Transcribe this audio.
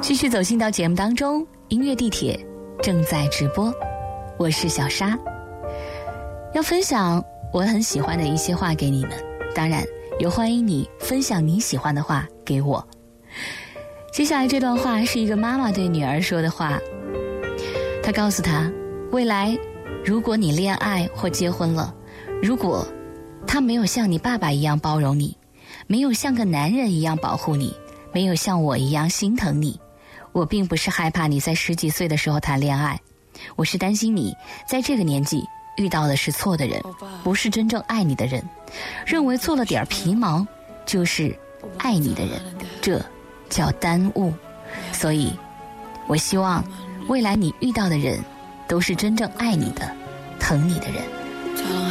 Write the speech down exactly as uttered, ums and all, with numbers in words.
继续走进到节目当中，音乐地铁正在直播，我是小沙，要分享我很喜欢的一些话给你们，当然也欢迎你分享你喜欢的话给我。接下来这段话是一个妈妈对女儿说的话，她告诉她，未来如果你恋爱或结婚了，如果他没有像你爸爸一样包容你，没有像个男人一样保护你，没有像我一样心疼你，我并不是害怕你在十几岁的时候谈恋爱，我是担心你在这个年纪遇到的是错的人，不是真正爱你的人，认为做了点皮毛就是爱你的人，这叫耽误。所以我希望未来你遇到的人都是真正爱你的疼你的人。